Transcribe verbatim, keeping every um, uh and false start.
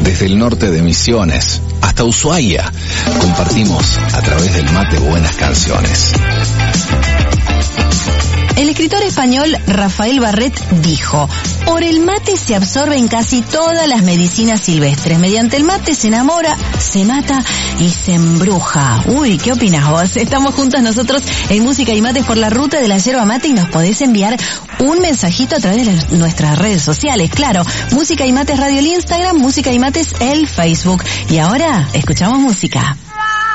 Desde el norte de Misiones hasta Ushuaia, compartimos a través del mate buenas canciones. El escritor español Rafael Barret dijo: por el mate se absorben casi todas las medicinas silvestres. Mediante el mate se enamora, se mata y se embruja. Uy, ¿qué opinas vos? Estamos juntos nosotros en Música y Mates por la ruta de la yerba mate y nos podés enviar un mensajito a través de las, nuestras redes sociales. Claro, Música y Mates Radio el Instagram, Música y Mates el Facebook. Y ahora escuchamos música.